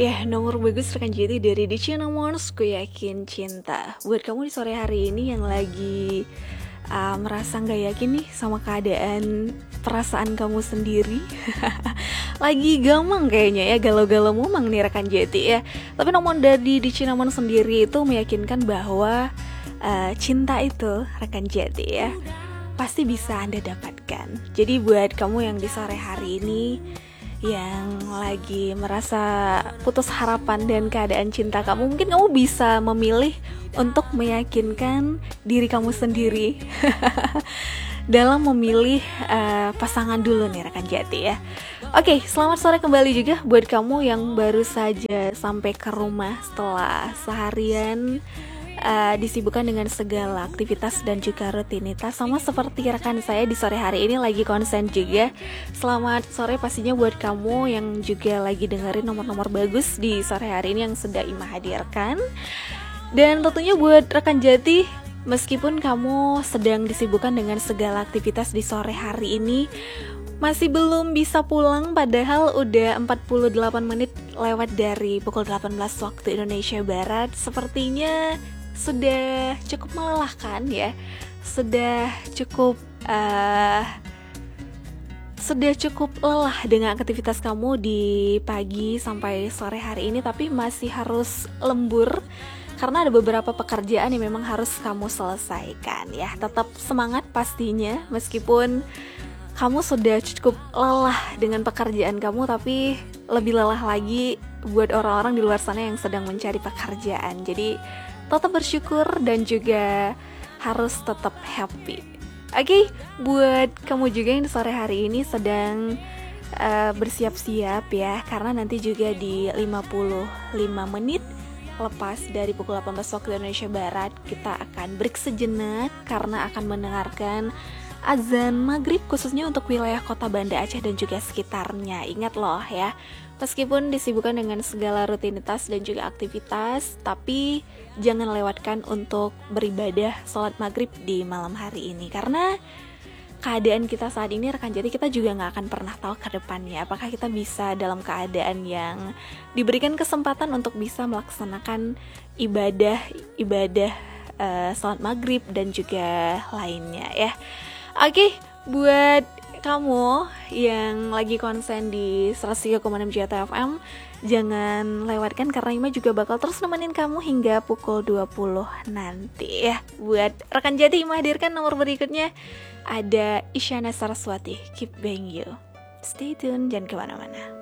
Ya, nomor bagus rekan jadi dari The Cinnamons, ku yakin cinta. Buat kamu di sore hari ini yang lagi merasa gak yakin nih sama keadaan perasaan kamu sendiri. Lagi gamang kayaknya ya, galau-galau mumang nih rekan jati ya. Tapi nomor dari The Cinnamons sendiri itu meyakinkan bahwa cinta itu rekan jati ya pasti bisa Anda dapatkan. Jadi buat kamu yang di sore hari ini yang lagi merasa putus harapan dan keadaan cinta kamu, mungkin kamu bisa memilih untuk meyakinkan diri kamu sendiri dalam memilih pasangan dulu nih rekan jati ya. Oke, selamat sore kembali juga buat kamu yang baru saja sampai ke rumah setelah seharian disibukkan dengan segala aktivitas dan juga rutinitas. Sama seperti rekan saya di sore hari ini lagi konsen juga. Selamat sore pastinya buat kamu yang juga lagi dengerin nomor-nomor bagus di sore hari ini yang sedang Ima hadirkan. Dan tentunya buat rekan jati, meskipun kamu sedang disibukkan dengan segala aktivitas di sore hari ini, masih belum bisa pulang padahal udah 48 menit lewat dari pukul 18 waktu Indonesia Barat. Sepertinya sudah cukup melelahkan ya, sudah cukup lelah dengan aktivitas kamu di pagi sampai sore hari ini, tapi masih harus lembur karena ada beberapa pekerjaan yang memang harus kamu selesaikan ya. Tetap semangat pastinya meskipun kamu sudah cukup lelah dengan pekerjaan kamu, tapi lebih lelah lagi buat orang-orang di luar sana yang sedang mencari pekerjaan. Jadi tetap bersyukur dan juga harus tetap happy. Oke, buat kamu juga yang di sore hari ini sedang bersiap-siap ya, karena nanti juga di 55 menit lepas dari pukul 18 waktu Indonesia Barat kita akan break sejenak karena akan mendengarkan azan maghrib khususnya untuk wilayah kota Banda Aceh dan juga sekitarnya. Ingat loh ya, meskipun disibukkan dengan segala rutinitas dan juga aktivitas, tapi jangan lewatkan untuk beribadah sholat maghrib di malam hari ini. Karena keadaan kita saat ini rekan jati, kita juga gak akan pernah tahu ke depannya apakah kita bisa dalam keadaan yang diberikan kesempatan untuk bisa melaksanakan ibadah sholat maghrib dan juga lainnya ya. Oke, buat kamu yang lagi konsen di 103,6 Jata FM, jangan lewatkan karena Ima juga bakal terus nemenin kamu hingga pukul 20 nanti ya. Buat rekan jati, Ima hadirkan nomor berikutnya. Ada Isyana Saraswati, Keep Being You. Stay tune, jangan kemana-mana.